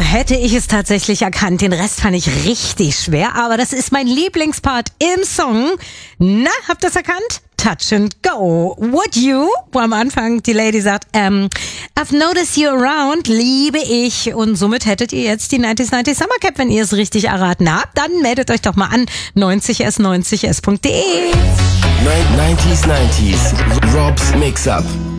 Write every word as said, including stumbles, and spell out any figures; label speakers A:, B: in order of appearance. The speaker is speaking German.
A: hätte ich es tatsächlich erkannt. Den Rest fand ich richtig schwer, aber das ist mein Lieblingspart im Song. Na, habt ihr es erkannt? Touch and Go. Would you? Wo am Anfang die Lady sagt, ähm, I've noticed you around, liebe ich. Und somit hättet ihr jetzt die neunzig neunzig Summer Cap, wenn ihr es richtig erraten habt. Dann meldet euch doch mal an, neunzig s neunzig s punkt de.
B: nineties nineties Rob's Mix-Up.